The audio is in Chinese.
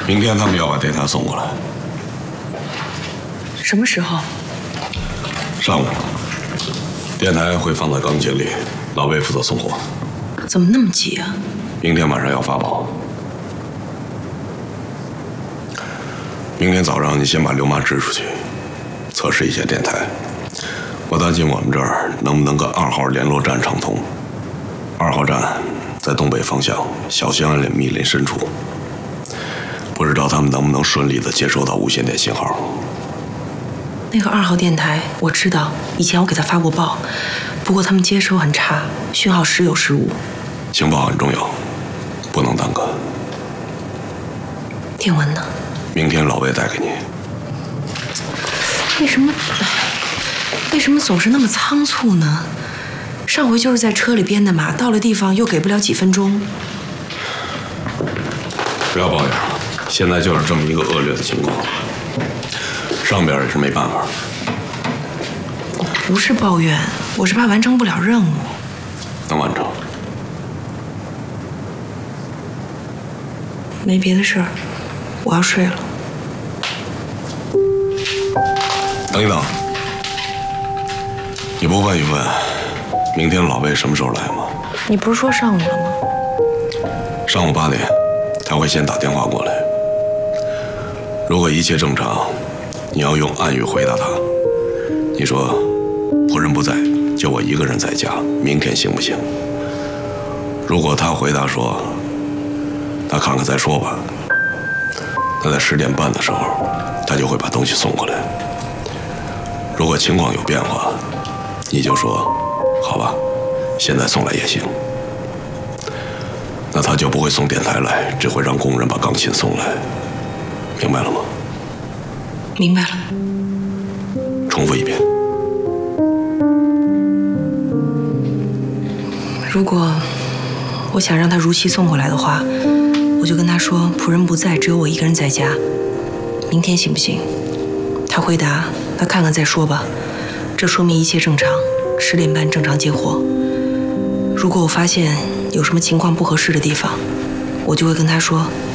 明天他们要把电台送过来。 什么时候？ 上午。电台会放在钢琴里，老魏负责送货。 怎么那么急啊？ 明天晚上要发报。明天早上你先把刘妈支出去，测试一下电台。我担心我们这儿能不能跟2号联络站畅通。2号站在东北方向小兴安岭密林深处，不知道他们能不能顺利地接收到无线电信号。 那个2号电台我知道，以前我给他发过报，不过他们接收很差，讯号时有时无。 情报很重要，不能耽搁。 电文呢？ 明天老魏带给你。 为什么总是那么仓促呢？上回就是在车里编的码，到了地方又给不了几分钟。 不要抱怨了，现在就是这么一个恶劣的情况，上边也是没办法。 我不是抱怨，我是怕完成不了任务。 能完成。 没别的事儿，我要睡了。 等一等，你不问一问，明天老魏什么时候来吗？ 你不是说上午了吗？ 上午8点，他会先打电话过来。如果一切正常，你要用暗语回答他。你说，仆人不在，就我一个人在家，明天行不行？如果他回答说，他看看再说吧，那在10点半的时候，他就会把东西送过来。如果情况有变化，你就说，好吧，现在送来也行。那他就不会送电台来，只会让工人把钢琴送来。明白了吗？ 明白了。 重复一遍。 如果我想让他如期送过来的话，我就跟他说仆人不在，只有我一个人在家，明天行不行？他回答，那看看再说吧。这说明一切正常，10点半正常接货。如果我发现有什么情况不合适的地方，我就会跟他说